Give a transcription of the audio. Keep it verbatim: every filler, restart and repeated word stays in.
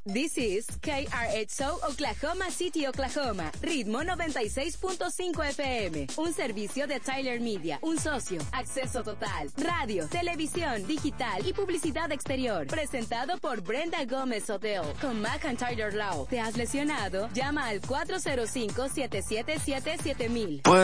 This is K R X O Oklahoma City, Oklahoma. Ritmo noventa y seis punto cinco F M. Un servicio de Tyler Media. Un socio. Acceso total. Radio, televisión, digital y publicidad exterior. Presentado por Brenda Gómez Hotel. Con Mac and Tyler Law. ¿Te has lesionado? Llama al cuatro cero cinco, siete siete siete, siete mil.